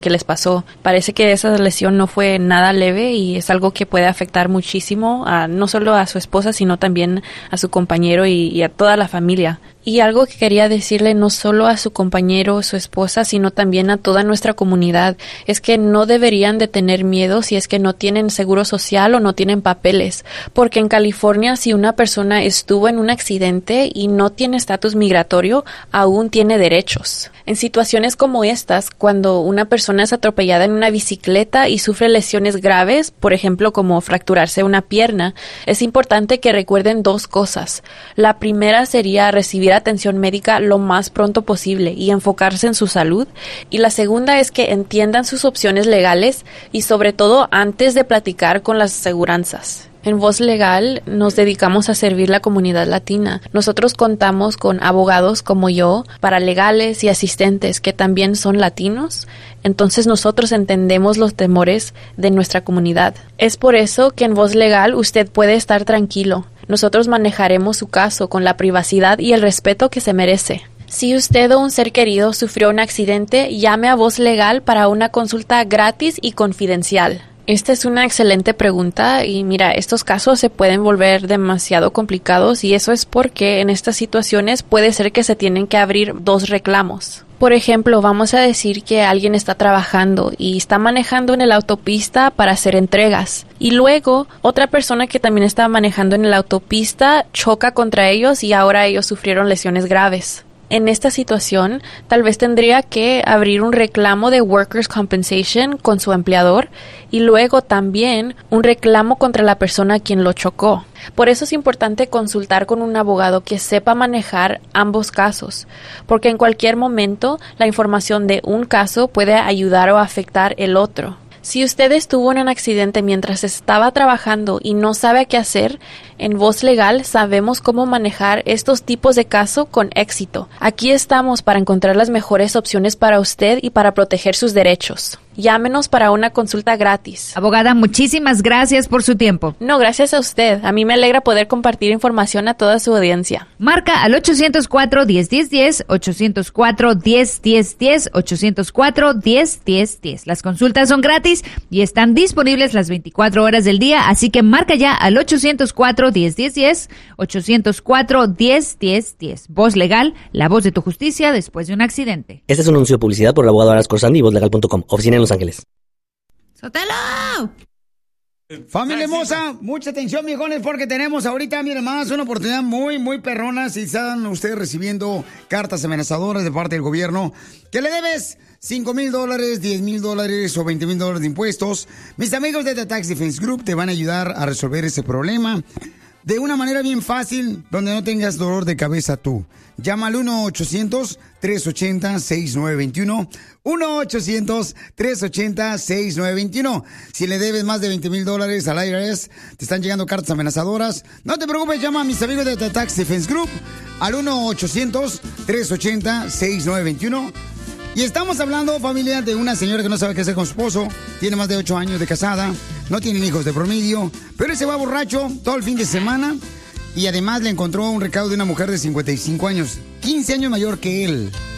que les pasó. Parece que esa lesión no fue nada leve y es algo que puede afectar muchísimo no solo a su esposa, sino también a su compañero y a toda la familia. Y algo que quería decirle no solo a su compañero o su esposa, sino también a toda nuestra comunidad, es que no deberían de tener miedo si es que no tienen seguro social o no tienen papeles, porque en California si una persona estuvo en un accidente y no tiene estatus migratorio, aún tiene derechos. En situaciones como estas, cuando una persona es atropellada en una bicicleta y sufre lesiones graves, por ejemplo como fracturarse una pierna, es importante que recuerden dos cosas. La primera sería recibir atención médica lo más pronto posible y enfocarse en su salud. Y la segunda es que entiendan sus opciones legales y sobre todo antes de platicar con las aseguranzas. En Voz Legal nos dedicamos a servir la comunidad latina. Nosotros contamos con abogados como yo, paralegales y asistentes que también son latinos. Entonces nosotros entendemos los temores de nuestra comunidad. Es por eso que en Voz Legal usted puede estar tranquilo. Nosotros manejaremos su caso con la privacidad y el respeto que se merece. Si usted o un ser querido sufrió un accidente, llame a Voz Legal para una consulta gratis y confidencial. Esta es una excelente pregunta y mira, estos casos se pueden volver demasiado complicados y eso es porque en estas situaciones puede ser que se tienen que abrir dos reclamos. Por ejemplo, vamos a decir que alguien está trabajando y está manejando en la autopista para hacer entregas. Y luego, otra persona que también estaba manejando en la autopista choca contra ellos y ahora ellos sufrieron lesiones graves. En esta situación, tal vez tendría que abrir un reclamo de Workers' Compensation con su empleador y luego también un reclamo contra la persona a quien lo chocó. Por eso es importante consultar con un abogado que sepa manejar ambos casos, porque en cualquier momento la información de un caso puede ayudar o afectar el otro. Si usted estuvo en un accidente mientras estaba trabajando y no sabe qué hacer, en Voz Legal sabemos cómo manejar estos tipos de casos con éxito. Aquí estamos para encontrar las mejores opciones para usted y para proteger sus derechos. Llámenos para una consulta gratis. Abogada, muchísimas gracias por su tiempo. No, gracias a usted. A mí me alegra poder compartir información a toda su audiencia. Marca al 804-1010-10, 804-1010-10, 804-1010-10. Las consultas son gratis y están disponibles las 24 horas del día, así que marca ya al 804-1010-10, 804-1010-10. Voz Legal, la voz de tu justicia después de un accidente. Este es un anuncio de publicidad por el abogado Aras Corsandi y vozlegal.com, oficina en Los Ángeles. ¡Sotelo! Familia hermosa, mucha atención, viejones, porque tenemos ahorita, miren más, una oportunidad muy, muy perrona. Si están ustedes recibiendo cartas amenazadoras de parte del gobierno, que le debes $5,000, $10,000 o $20,000 de impuestos, mis amigos de The Tax Defense Group te van a ayudar a resolver ese problema de una manera bien fácil, donde no tengas dolor de cabeza tú. Llama al 1-800-380-6921. 1-800-380-6921. Si le debes más de $20,000 al IRS, te están llegando cartas amenazadoras, no te preocupes, llama a mis amigos de The Tax Defense Group al 1-800-380-6921. Y estamos hablando, familia, de una señora que no sabe qué hacer con su esposo. Tiene más de 8 años de casada, no tienen hijos de promedio, pero él se va borracho todo el fin de semana. Y además le encontró un recado de una mujer de 55 años, 15 años mayor que él.